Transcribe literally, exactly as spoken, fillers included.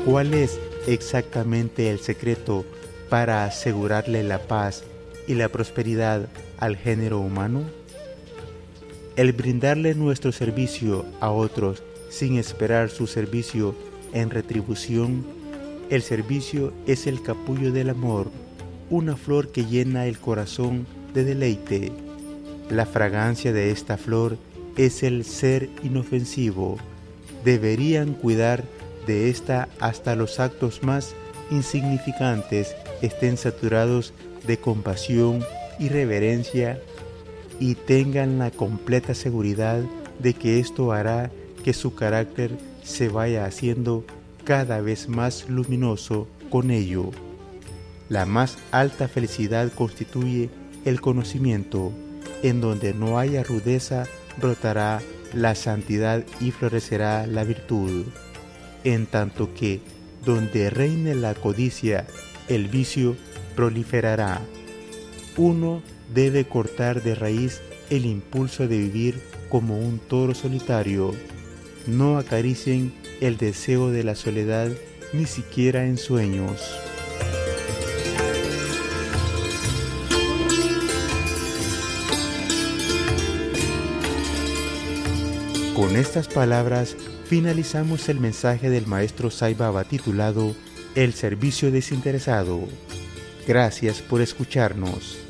¿Cuál es exactamente el secreto para asegurarle la paz y la prosperidad al género humano? El brindarle nuestro servicio a otros sin esperar su servicio en retribución. El servicio es el capullo del amor, una flor que llena el corazón de deleite. La fragancia de esta flor es el ser inofensivo. Deberían cuidar de esta hasta los actos más insignificantes estén saturados de compasión y reverencia, y tengan la completa seguridad de que esto hará que su carácter se vaya haciendo cada vez más luminoso con ello. La más alta felicidad constituye el conocimiento. En donde no haya rudeza, brotará la santidad y florecerá la virtud. En tanto que, donde reine la codicia, el vicio proliferará. Uno debe cortar de raíz el impulso de vivir como un toro solitario. No acaricien el deseo de la soledad, ni siquiera en sueños. Con estas palabras finalizamos el mensaje del maestro Sai Baba titulado El servicio desinteresado. Gracias por escucharnos.